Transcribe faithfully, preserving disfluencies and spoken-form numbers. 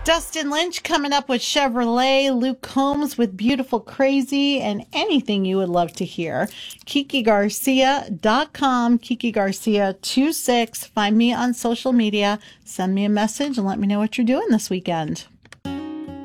Dustin Lynch coming up with Chevrolet, Luke Combs with Beautiful Crazy, and anything you would love to hear. Kiki Garcia dot com, Kiki Garcia twenty-six. Find me on social media. Send me a message and let me know what you're doing this weekend.